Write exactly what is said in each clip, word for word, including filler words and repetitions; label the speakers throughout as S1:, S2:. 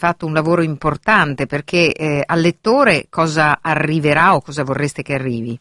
S1: fatto un lavoro importante, perché eh, al lettore cosa arriverà o cosa vorreste che arrivi?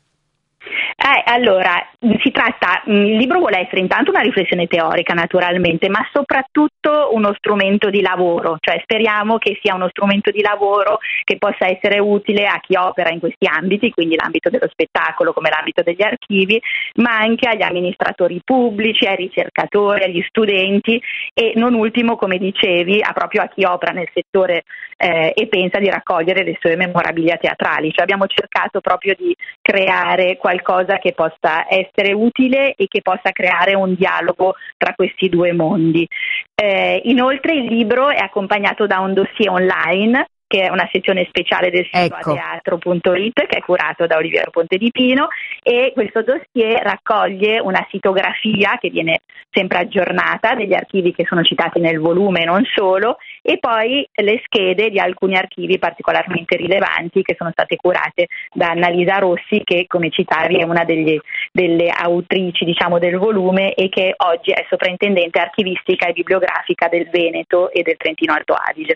S2: Eh, allora, si tratta, il libro vuole essere intanto una riflessione teorica naturalmente, ma soprattutto uno strumento di lavoro, cioè speriamo che sia uno strumento di lavoro che possa essere utile a chi opera in questi ambiti, quindi l'ambito dello spettacolo come l'ambito degli archivi, ma anche agli amministratori pubblici, ai ricercatori, agli studenti e non ultimo, come dicevi, a proprio a chi opera nel settore eh, e pensa di raccogliere le sue memorabilia teatrali. Cioè abbiamo cercato proprio di creare qualcosa che possa essere utile e che possa creare un dialogo tra questi due mondi. Eh, inoltre il libro è accompagnato da un dossier online, che è una sezione speciale del sito
S1: ecco.
S2: ateatro punto it, che è curato da Oliviero Pontedipino, e questo dossier raccoglie una sitografia che viene sempre aggiornata degli archivi che sono citati nel volume e non solo, e poi le schede di alcuni archivi particolarmente rilevanti che sono state curate da Annalisa Rossi, che come citavi è una delle, delle autrici diciamo del volume e che oggi è sovrintendente archivistica e bibliografica del Veneto e del Trentino Alto Adige.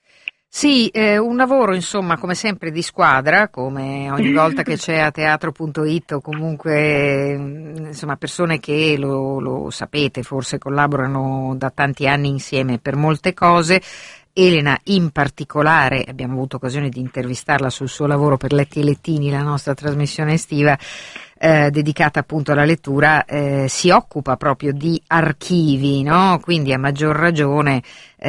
S1: Sì, eh, un lavoro insomma come sempre di squadra, come ogni volta che c'è a teatro punto it o comunque insomma persone che lo, lo sapete forse collaborano da tanti anni insieme per molte cose. Elena in particolare, abbiamo avuto occasione di intervistarla sul suo lavoro per Letti e Lettini, la nostra trasmissione estiva eh, dedicata appunto alla lettura, eh, si occupa proprio di archivi, no? Quindi a maggior ragione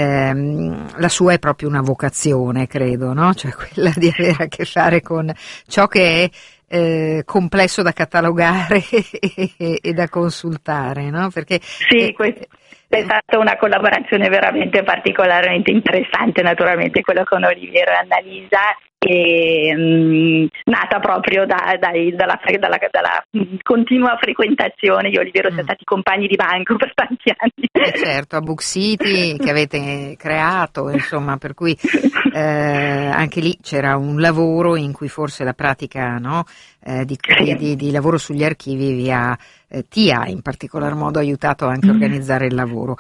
S1: ehm, la sua è proprio una vocazione, credo, no? Cioè quella di avere a che fare con ciò che è Eh, complesso da catalogare e, e, e da consultare, no? Perché
S2: sì, questo è stata una collaborazione veramente particolarmente interessante, naturalmente quello con Oliviero e Annalisa, e, mh, nata proprio da, dai, dalla, dalla, dalla mh, continua frequentazione. Io e Oliviero mm. siamo stati compagni di banco per tanti anni.
S1: Eh certo, a Book City che avete creato, insomma, per cui eh, anche lì c'era un lavoro in cui forse la pratica, no, eh, di, di, di, di lavoro sugli archivi vi ha, eh, ti ha in particolar modo aiutato anche a organizzare il lavoro.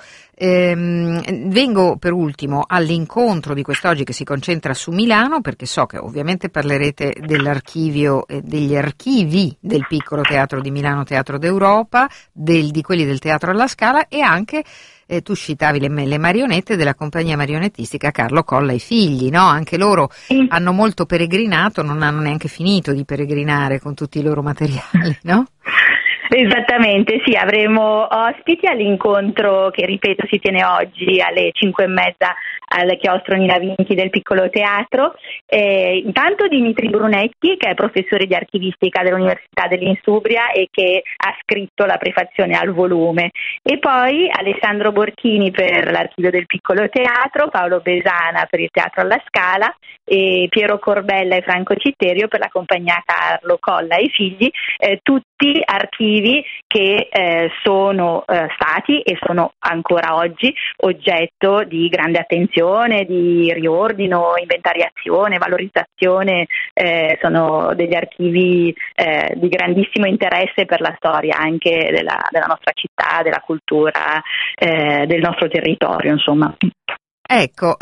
S1: Ehm, vengo per ultimo all'incontro di quest'oggi che si concentra su Milano, perché so che ovviamente parlerete dell'archivio, eh, degli archivi del piccolo teatro di Milano, Teatro d'Europa, del, di quelli del Teatro alla Scala e anche eh, tu citavi le, le marionette della compagnia marionettistica Carlo Colla e Figli, no? Anche loro hanno molto peregrinato, non hanno neanche finito di peregrinare con tutti i loro materiali, no?
S2: Esattamente, sì, avremo ospiti all'incontro che, ripeto, si tiene oggi alle cinque e mezza al chiostro Nina Vinchi del Piccolo Teatro. Eh, intanto Dimitri Brunetti, che è professore di archivistica dell'Università dell'Insubria e che ha scritto la prefazione al volume, e poi Alessandro Borchini per l'Archivio del Piccolo Teatro, Paolo Besana per il Teatro alla Scala e Piero Corbella e Franco Citterio per la compagnia Carlo Colla e Figli, eh, tutti archivi che eh, sono eh, stati e sono ancora oggi oggetto di grande attenzione, di riordino, inventariazione, valorizzazione, eh, sono degli archivi eh, di grandissimo interesse per la storia anche della, della nostra città, della cultura, eh, del nostro territorio, insomma.
S1: Ecco,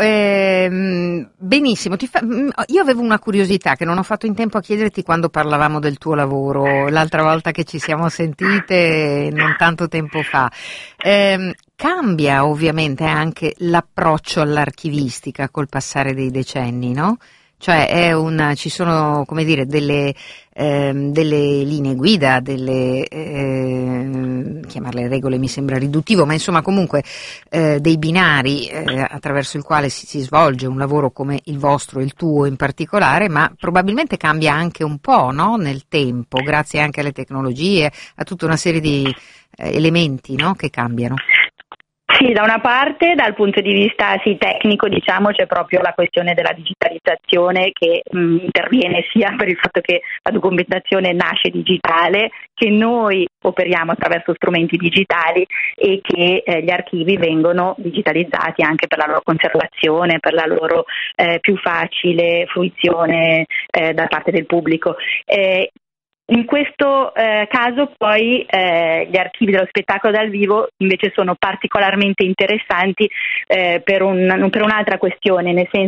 S1: ehm, benissimo. Ti fa... Io avevo una curiosità che non ho fatto in tempo a chiederti quando parlavamo del tuo lavoro, l'altra volta che ci siamo sentite, non tanto tempo fa. Eh, cambia ovviamente anche l'approccio all'archivistica col passare dei decenni, no? Cioè è una, ci sono, come dire, delle, ehm, delle linee guida, delle, eh, chiamarle regole mi sembra riduttivo, ma insomma comunque eh, dei binari eh, attraverso il quale si, si svolge un lavoro come il vostro, il tuo in particolare, ma probabilmente cambia anche un po', no? Nel tempo, grazie anche alle tecnologie, a tutta una serie di eh, elementi, no? Che cambiano.
S2: Sì, da una parte dal punto di vista sì, tecnico, diciamo, c'è proprio la questione della digitalizzazione che mh, interviene sia per il fatto che la documentazione nasce digitale, che noi operiamo attraverso strumenti digitali e che eh, gli archivi vengono digitalizzati anche per la loro conservazione, per la loro eh, più facile fruizione eh, da parte del pubblico. Eh, In questo eh, caso poi eh, gli archivi dello spettacolo dal vivo invece sono particolarmente interessanti eh, per, un, per un'altra questione, nel senso